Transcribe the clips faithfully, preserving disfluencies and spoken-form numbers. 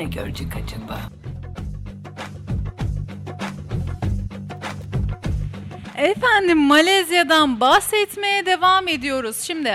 ne görecek acaba? Efendim, Malezya'dan bahsetmeye devam ediyoruz. Şimdi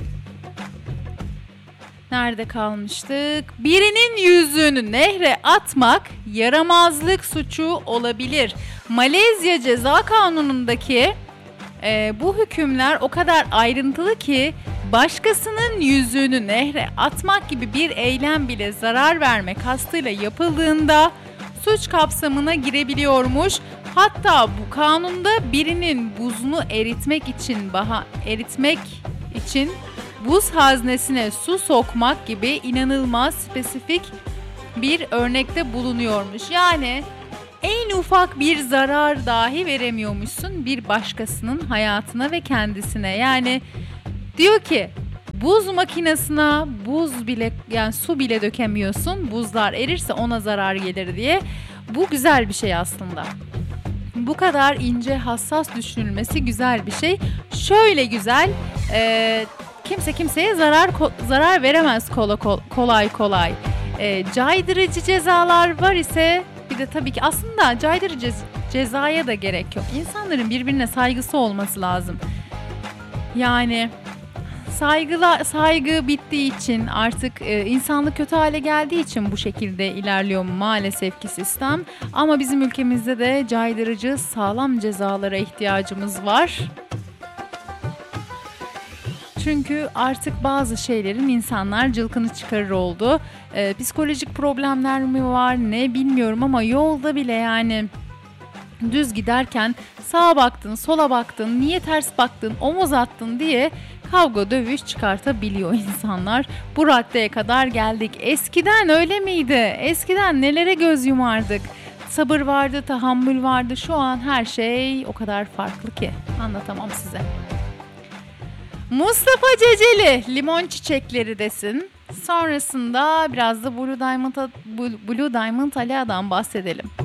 nerede kalmıştık? Birinin yüzüğünü nehre atmak yaramazlık suçu olabilir. Malezya Ceza Kanunu'ndaki e, bu hükümler o kadar ayrıntılı ki başkasının yüzüğünü nehre atmak gibi bir eylem bile zarar verme kastıyla yapıldığında suç kapsamına girebiliyormuş. Hatta bu kanunda birinin buzunu eritmek için baha eritmek için buz haznesine su sokmak gibi inanılmaz spesifik bir örnekte bulunuyormuş. Yani en ufak bir zarar dahi veremiyormuşsun bir başkasının hayatına ve kendisine. Yani diyor ki buz makinesine buz bile, yani su bile dökemiyorsun. Buzlar erirse ona zarar gelir diye. Bu güzel bir şey aslında. Bu kadar ince, hassas düşünülmesi güzel bir şey. Şöyle güzel, e, kimse kimseye zarar zarar veremez kolay kolay. kolay. E, caydırıcı cezalar var ise bir de tabii ki aslında caydırıcı cezaya da gerek yok. İnsanların birbirine saygısı olması lazım. Yani saygıla, saygı bittiği için artık e, insanlık kötü hale geldiği için bu şekilde ilerliyor maalesef ki sistem. Ama bizim ülkemizde de caydırıcı sağlam cezalara ihtiyacımız var. Çünkü artık bazı şeylerin insanlar cılkını çıkarır oldu. E, psikolojik problemler mi var ne bilmiyorum ama yolda bile yani düz giderken sağa baktın, sola baktın, niye ters baktın, omuz attın diye kavga dövüş çıkartabiliyor insanlar. Bu raddeye kadar geldik. Eskiden öyle miydi? Eskiden nelere göz yumardık? Sabır vardı, tahammül vardı. Şu an her şey o kadar farklı ki anlatamam size. Mustafa Ceceli, limon çiçekleri desin. Sonrasında biraz da Blue Diamond, Blue Diamond Alia'dan bahsedelim.